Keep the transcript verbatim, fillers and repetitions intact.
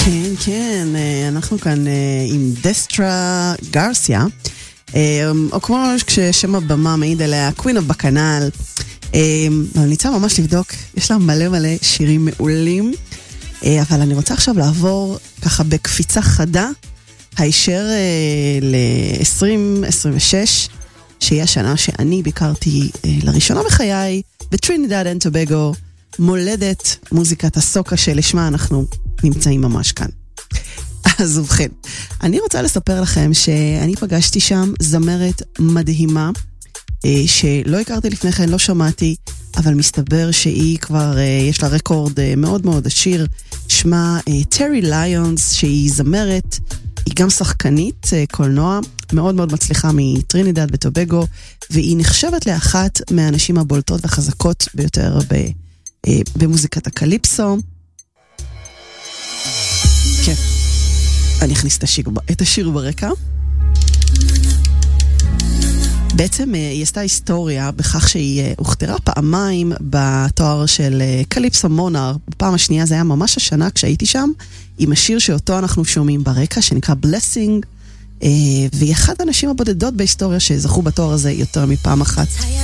כן, כן, אנחנו כאן עם דסטרה גרסיה, או כמו כששם הבמה מעיד עליה, Queen of Bacchanal. אני רוצה ממש לבדוק, יש לה מלא מלא שירים מעולים, אבל אני רוצה עכשיו לעבור ככה בקפיצה חדה, הישר ל-עשרים עשרים ושש, שהיא השנה שאני ביקרתי לראשונה בחיי, בטרינידד אנד טובגו, מולדת מוזיקת הסוקה שלשמה אנחנו נמצאים ממש כאן. אז ובכן, אני רוצה לספר לכם שאני פגשתי שם זמרת מדהימה, שלא הכרתי לפני כן, לא שמעתי, אבל מסתבר שהיא כבר, יש לה רקורד מאוד מאוד עשיר, שמה טרי ליונס, שהיא זמרת, היא גם שחקנית קולנוע, מאוד מאוד מצליחה מטרינידד וטובגו, והיא נחשבת לאחת מהאנשים הבולטות והחזקות ביותר ב, במוזיקת הקליפסו. כן, אני אכניס את השיר, את השיר ברקע. בעצם היא עשתה היסטוריה בכך שהיא הוכתרה פעמיים בתואר של קליפסו מונר. בפעם השנייה זה היה ממש השנה כשהייתי שם, עם השיר שאותו אנחנו שומעים ברקע, שנקרא Blessing, והיא אחת האנשים הבודדות בהיסטוריה שזכו בתואר הזה יותר מפעם אחת.